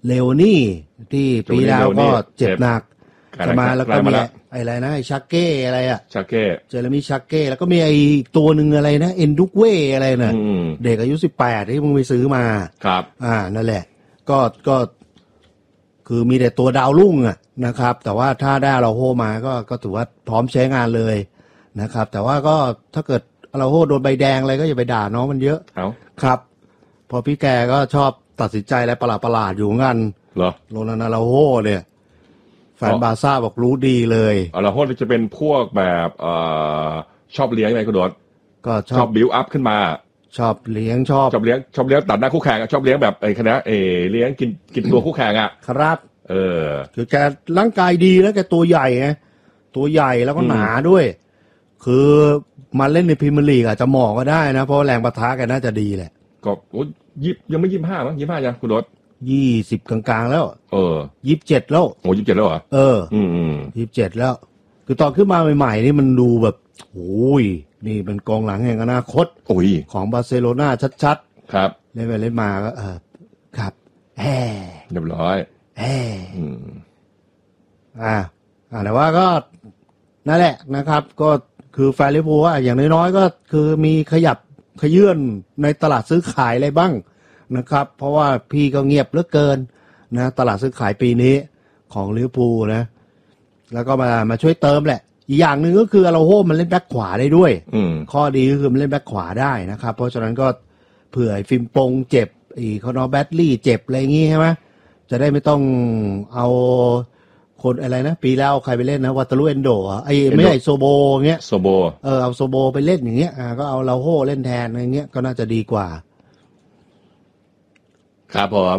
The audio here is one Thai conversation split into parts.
เลโอนี่ที่ปีแล้วก็เจ็บหนักจะมาแล้วก็มีอะไรนะไอ้ชักเก้อะไรอะชักเก้เจอแล้วมีชักเก้แล้วก็มีไอ้ตัวหนึ่งอะไรนะเอ็นดุกเว่อะไรน่ะเด็กอายุ18ที่มึงไปซื้อมาครับนั่นแหละก็คือมีแต่ตัวดาวรุ่งอ่ะนะครับแต่ว่าถ้าได้อาราโฮมาก็ถือว่าพร้อมใช้งานเลยนะครับแต่ว่าก็ถ้าเกิดอาราโฮโดนใบแดงอะไรก็อย่าไปด่าน้องมันเยอะครับพอพี่แกก็ชอบตัดสินใจอะไรประหลาดอยู่งั้นเหรอโรนัลอาราโฮเนี่ยแฟนบาร์ซ่าบอกรู้ดีเลยอาราโฮจะเป็นพวกแบบชอบเลี้ยงไงคุณโดดก็ชอบบิวอัพขึ้นมาชอบเลี้ยงชอบเลี้ยงตัดหน้าคู่แข่งชอบเลี้ยงแบบไอ้คณะเลี้ยงกินตัวคู่แข่งอ่ะครับคือแกร่างกายดีแล้วแกตัวใหญ่ไงตัวใหญ่แล้วก็หนาด้วยคือมาเล่นในพรีเมียร์ลีกอาจจะเหมาะก็ได้นะเพราะแรงปะทะแกน่าจะดีแหละก็ยังไม่25มั้ง25ยังคุณโดด 20กลางๆแล้ว27แล้วโอ้27แล้วเหรอ 27แล้วคือตอนขึ้นมาใหม่ๆนี่มันดูแบบโอ้ยนี่เป็นกองหลังแห่งอนาคตของบาร์เซโลนาชัดๆครับเล่นไปเล่นมาก็ครับเรียบร้อยแต่ว่าก็นั่นแหละนะครับก็คือแฟนลิเวอร์พูลว่าอย่างน้อยๆก็คือมีขยับขยื่นในตลาดซื้อขายอะไรบ้างนะครับเพราะว่าพี่ก็เงียบเหลือเกินนะตลาดซื้อขายปีนี้ของลิเวอร์พูลนะแล้วก็มาช่วยเติมแหละอีกอย่างหนึ่งก็คืออาราโฮมันเล่นแบ็คขวาได้ด้วยข้อดีก็คือมันเล่นแบ็คขวาได้นะครับเพราะฉะนั้นก็เผื่อฟิล์มปงเจ็บคอนอร์แบตลี่เจ็บอะไรอย่างงี้ใช่ไหมจะได้ไม่ต้องเอาคนอะไรนะปีแล้วใครไปเล่นนะวัตารุเอนโดไม่ใช่โซโบเงี้ยโซโบเอาโซโบไปเล่นอย่างเงี้ยก็เอาอาราโฮเล่นแทนอะไรเงี้ยก็น่าจะดีกว่าครับผม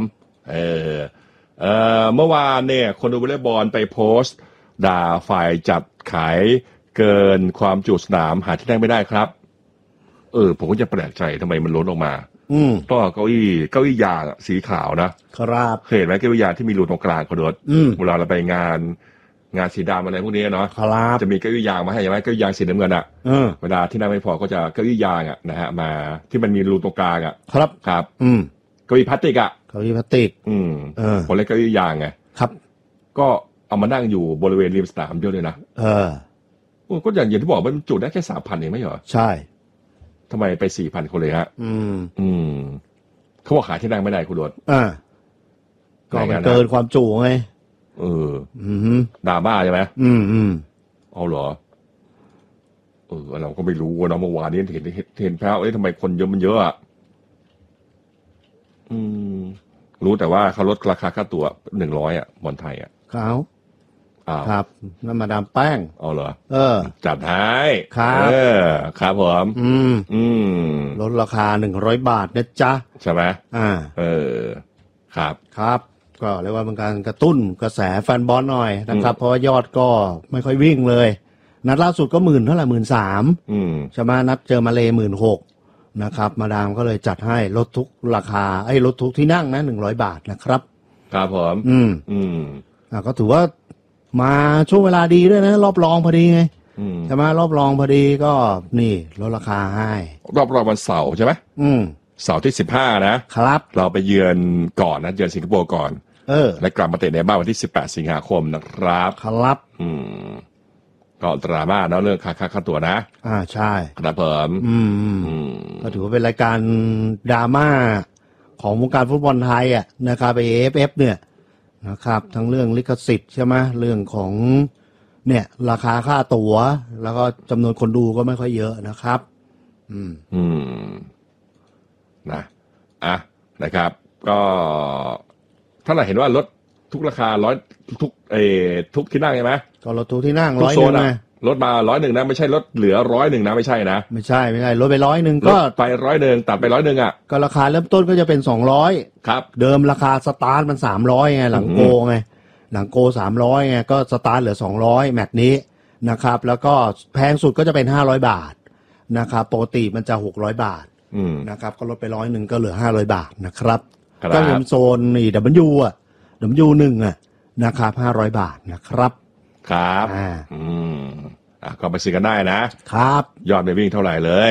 เมื่อวานเนี่ยคนดูวอลเลย์บอลไปโพสต์ด่าฝ่ายจัดขายเกินความจุสนามหาที่นั่งไม่ได้ครับผมก็จะแปลกใจทำไมมันล้นออกมาก็เก้าอี้ยางสีขาวนะครับเห็นไหมเก้าอี้ยางที่มีรูตรงกลางกระโดดเวลาเราไปงานสีดำอะไรพวกนี้เนาะจะมีเก้าอี้ยางมาให้ใช่ไหมเก้าอี้ยางสีน้ำเงินเวลาที่นั่งไม่พอก็จะเก้าอี้ยางนะฮะมาที่มันมีรูตรงกลางครับเก้าอี้พลาสติกเก้าอี้พลาสติกผมเรียกเก้าอี้ยางไงครับก็เอามานั่งอยู่บริเวณริมสนามเยอะเลยนะก็อย่างที่บอกมันจุได้แค่ 3,000 เองไม่เหรอใช่ทำไมไป 4,000 คนเลยฮะเขาบอกหาที่นั่งไม่ได้คุณโดดก็มันเกินความจุไงดราม่าใช่ไหมเอาเหรอเราก็ไม่รู้นะเมื่อวานนี้เห็นแพ้ทำไมคนเยอะมันเยอะอ่ะรู้แต่ว่าเขาลดราคาค่าตั๋ว100บอลไทยครับนั่นมาดามแป้งเอาเหรอจัดให้ครับครับผมลดราคา100 บาทนะจ๊ะใช่ไหมครับครับก็เรียกว่าเป็นการกระตุ้นกระแสแฟนบอลหน่อยนะครับเพราะว่ายอดก็ไม่ค่อยวิ่งเลยนัดล่าสุดก็10,000เท่าไหร่13,000ใช่ไหมนัดเจอมาเล16,000นะครับมาดามก็เลยจัดให้ลดทุกราคาลดทุกที่นั่งนะ100 บาทนะครับครับผมก็ถือว่ามาช่วงเวลาดีด้วยนะรอบรองพอดีไงใช่ไหมรอบรองพอดีก็นี่ลดราคาให้รอบรองวันเสาร์ใช่ไหมเสาร์ที่15นะครับเราไปเยือนก่อนนะเยือนสิงคโปร์ก่อนและกลับมาเตะในบ้านวันที่18 สิงหาคมนะครับครับก็ดราม่าเนาะเรื่องค่าตั๋วนะใช่ครับผมก็ถือว่าเป็นรายการดราม่าของวงการฟุตบอลไทยนะครับไป AFF เนี่ยนะครับทั้งเรื่องลิขสิทธิ์ใช่ไหมเรื่องของเนี่ยราคาค่าตั๋วแล้วก็จำนวนคนดูก็ไม่ค่อยเยอะนะครับนะครับก็ถ้าเราเห็นว่าลดทุกราคาทุกที่นั่งใช่ไหมก็ลดทุกที่นั่ง100นะลดมา100นะไม่ใช่ลดเหลือ100นะไม่ใช่นะไม่ใช่ลดไป100ก็ไป100ตัดไป100 ก็ราคาเริ่มต้นก็จะเป็น200 ครับเดิมราคาสตาร์ทมัน300ไงหลังโกไงหลังโก300ไงก็สตาร์ทเหลือ200แมตช์นี้นะครับแล้วก็แพงสุดก็จะเป็น500 บาทนะครับปกติมันจะ600 บาทนะครับก็ลดไป100ก็เหลือ500 บาทนะครับก็เป็นโซนนี่W1นะครับ500 บาทนะครับครับก็ไปซื้อกันได้นะครับยอดไปวิ่งเท่าไหร่เลย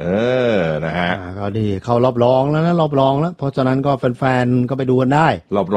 นะฮะก็ดีเข้ารอบรองแล้วนะรอบรองแล้วเพราะฉะนั้นก็แฟนๆก็ไปดูกันได้รอบ